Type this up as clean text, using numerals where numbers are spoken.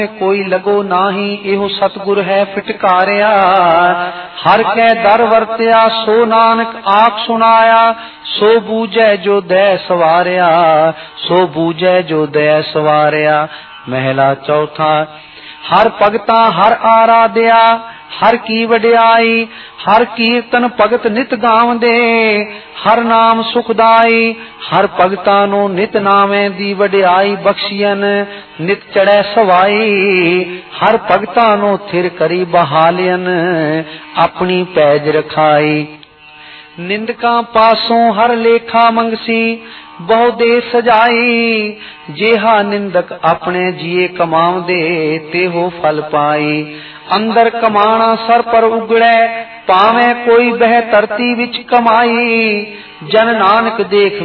कोई लगो नाही, एहो सतगुर है फिटकारिया। हर कै दर वरत्या, सो नानक आख सुनाया। सो बूझे जो दे सवारिया, सो बूझे जो दे सवारिया। महला चौथा। हर भगता हर आराध्या, हर की वडियाई। हर कीर्तन भगत नित गावदे, हर नाम सुखदाई। हर भगता नो नित नामे दी वडियाई बख्शियन, नित चढ़े सवाई। हर भगता नो थिर करी बहालियन, अपनी पैज रखाई। निंदका पासों हर लेखा मंगसी, बहु दे सजाई। जेहा निंदक अपने जिए कमावदे, तेहो फल पाई। अंदर कमाना सर पर उगड़े, पावे कोई बह धरती विच कमाई। जन नानक देख